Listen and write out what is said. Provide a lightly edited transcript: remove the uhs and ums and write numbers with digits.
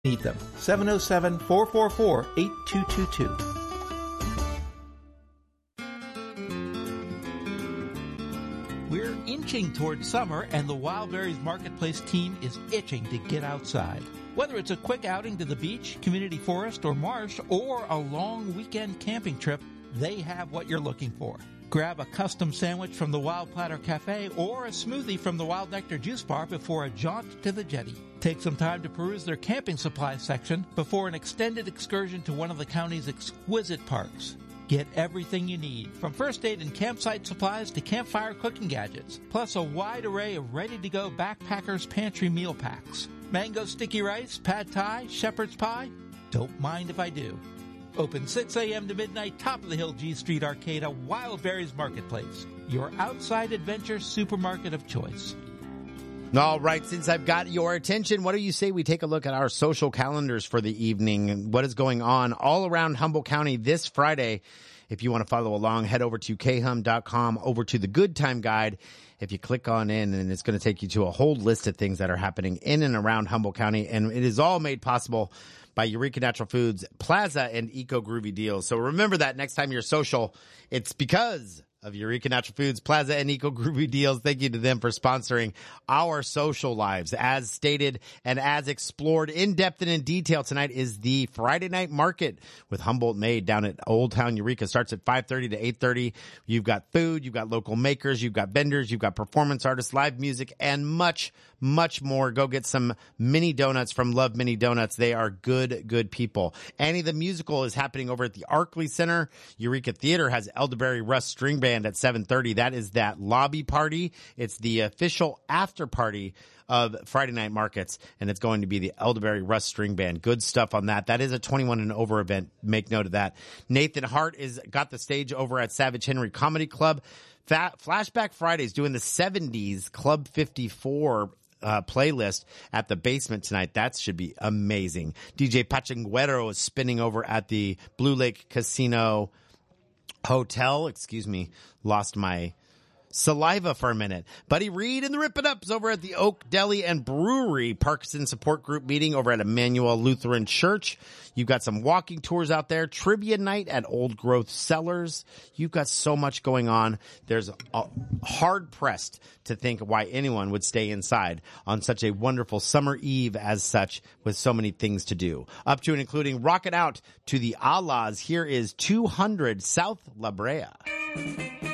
Meet them. 707-444-8222. We're inching toward summer, and the Wildberries Marketplace team is itching to get outside. Whether it's a quick outing to the beach, community forest, or marsh, or a long weekend camping trip, they have what you're looking for. Grab a custom sandwich from the Wild Platter Cafe or a smoothie from the Wild Nectar Juice Bar before a jaunt to the jetty. Take some time to peruse their camping supplies section before an extended excursion to one of the county's exquisite parks. Get everything you need, from first aid and campsite supplies to campfire cooking gadgets, plus a wide array of ready-to-go Backpackers Pantry meal packs. Mango sticky rice, pad thai, shepherd's pie? Don't mind if I do. Open 6 a.m. to midnight, top of the hill G Street Arcade, Wildberries Marketplace, your outside adventure supermarket of choice. All right, since I've got your attention, what do you say we take a look at our social calendars for the evening? What is going on all around Humboldt County this Friday? If you want to follow along, head over to khum.com, over to the Good Time Guide. If you click on in, and it's going to take you to a whole list of things that are happening in and around Humboldt County, and it is all made possible by Eureka Natural Foods, Plaza, and Eco Groovy Deals. So remember that next time you're social, it's because of Eureka Natural Foods, Plaza, and Eco Groovy Deals. Thank you to them for sponsoring our social lives. As stated and as explored in depth and in detail tonight is the Friday night market with Humboldt Made down at Old Town Eureka. Starts at 5:30 to 8:30. You've got food, you've got local makers, you've got vendors, you've got performance artists, live music, and much, much more. Go get some mini donuts from Love Mini Donuts. They are good, good people. Annie the Musical is happening over at the Arkley Center. Eureka Theater has Elderberry Rust String Band at 7:30. That is that lobby party. It's the official after party of Friday night markets, and it's going to be the Elderberry Rust String Band. Good stuff on that. That is a 21 and over event. Make note of that. Nathan Hart is got the stage over at Savage Henry Comedy Club. Flashback Fridays doing the 70s Club 54 playlist at the basement tonight. That should be amazing. DJ Pachanguero is spinning over at the Blue Lake Casino Hotel. Excuse me, lost my saliva for a minute. Buddy Reed and the Rip It Ups over at the Oak Deli and Brewery Parkinson Support Group meeting over at Emmanuel Lutheran Church. You've got some walking tours out there, trivia night at Old Growth Cellars. You've got so much going on. There's hard pressed to think why anyone would stay inside on such a wonderful summer eve as such, with so many things to do. Up to and including Rocket Out to the Allahs. Here is 200 South La Brea.